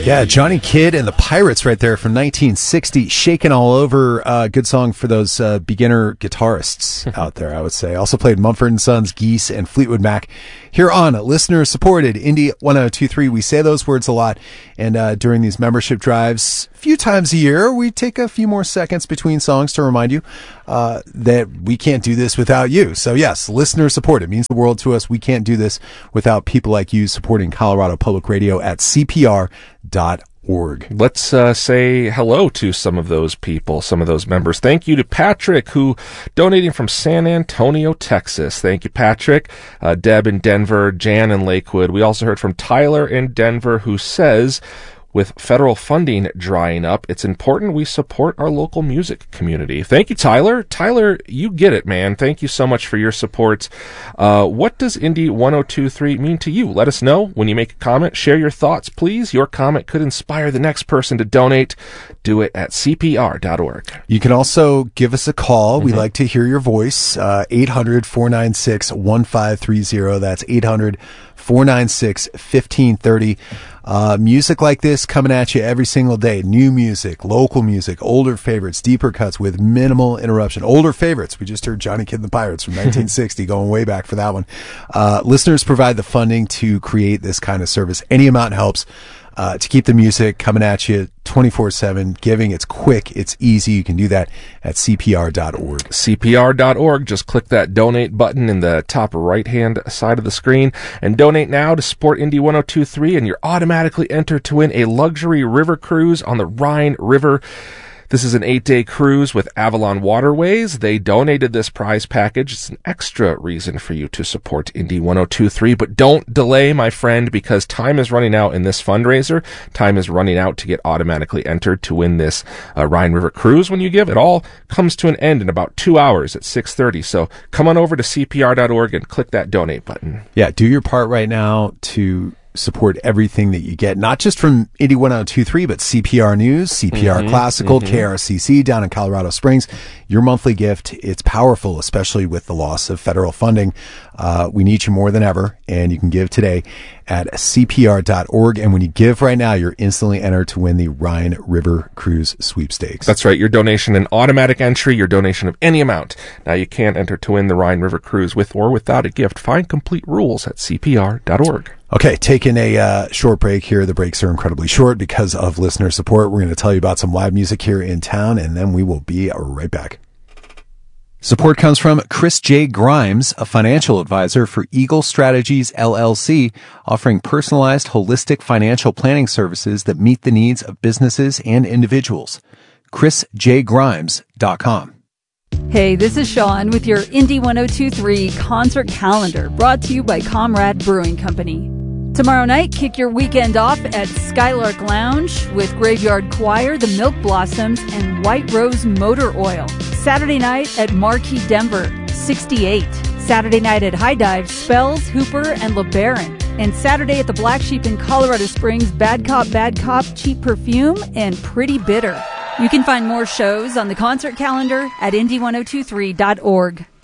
Yeah, Johnny Kidd and the Pirates right there from 1960, Shakin' All Over. Good song for those beginner guitarists out there, I would say. Also played Mumford & Sons, Geese, and Fleetwood Mac. Here on listener-supported Indie 1023, we say those words a lot. And during these membership drives, a few times a year, we take a few more seconds between songs to remind you that we can't do this without you. So yes, listener-supported. It means the world to us. We can't do this without people like you supporting Colorado Public Radio at CPR.org. Let's say hello to some of those people, some of those members. Thank you to Patrick, who donating from San Antonio, Texas. Thank you, Patrick. Deb in Denver, Jan in Lakewood. We also heard from Tyler in Denver, who says, with federal funding drying up, it's important we support our local music community. Thank you, Tyler. Tyler, you get it, man. Thank you so much for your support. What does Indie 1023 mean to you? Let us know when you make a comment. Share your thoughts, please. Your comment could inspire the next person to donate. Do it at CPR.org. You can also give us a call. We like to hear your voice. 800-496-1530. That's 800-496-1530. Music like this coming at you every single day. New music, local music, older favorites, deeper cuts with minimal interruption. Older favorites. We just heard Johnny Kidd and the Pirates from 1960, going way back for that one. Listeners provide the funding to create this kind of service. Any amount helps. To keep the music coming at you 24/7, giving. It's quick. It's easy. You can do that at CPR.org. CPR.org. Just click that donate button in the top right-hand side of the screen and donate now to support Indie 1023, and you're automatically entered to win a luxury river cruise on the Rhine River. This is an 8-day cruise with Avalon Waterways. They donated this prize package. It's an extra reason for you to support Indie 1023, but don't delay, my friend, because time is running out in this fundraiser. Time is running out to get automatically entered to win this Rhine River cruise when you give. It all comes to an end in about 2 hours at 6:30. So come on over to CPR.org and click that donate button. Yeah, do your part right now to support everything that you get, not just from Indie 1023, but CPR News, CPR Classical, KRCC down in Colorado Springs. Your monthly gift, it's powerful, especially with the loss of federal funding. We need you more than ever, and you can give today at CPR.org. And when you give right now, you're instantly entered to win the Rhine River Cruise Sweepstakes. That's right. Your donation, an automatic entry, your donation of any amount. Now you can enter to win the Rhine River Cruise with or without a gift. Find complete rules at CPR.org. Okay, taking a short break here. The breaks are incredibly short because of listener support. We're going to tell you about some live music here in town, and then we will be right back. Support comes from Chris J. Grimes, a financial advisor for Eagle Strategies, LLC, offering personalized, holistic financial planning services that meet the needs of businesses and individuals. ChrisJGrimes.com. Hey, this is Sean with your Indie 1023 concert calendar, brought to you by Comrade Brewing Company. Tomorrow night, kick your weekend off at Skylark Lounge with Graveyard Choir, the Milk Blossoms, and White Rose Motor Oil. Saturday night at Marquee Denver, 68. Saturday night at High Dive, Spells, Hooper, and LeBaron. And Saturday at the Black Sheep in Colorado Springs, Bad Cop, Cheap Perfume, and Pretty Bitter. You can find more shows on the concert calendar at indie1023.org.